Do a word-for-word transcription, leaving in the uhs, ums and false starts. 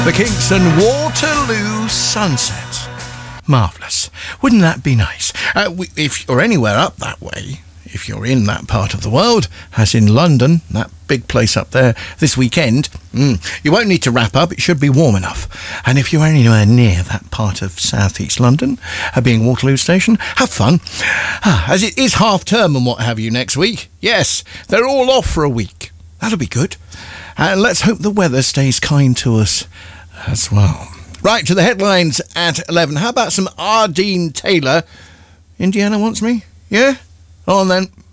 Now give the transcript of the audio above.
The Kingston Waterloo Sunset. Marvellous. Wouldn't that be nice? Uh, we, if you're anywhere up that way, if you're in that part of the world, as in London, that big place up there, this weekend, mm, you won't need to wrap up. It should be warm enough. And if you're anywhere near that part of South East London, uh, being Waterloo Station, have fun. Ah, as it is half term and what have you next week. Yes, they're all off for a week. That'll be good. And let's hope the weather stays kind to us as well. Right, to the headlines at eleven. How about some Ardeen Taylor? Indiana wants me? Yeah? Go on then.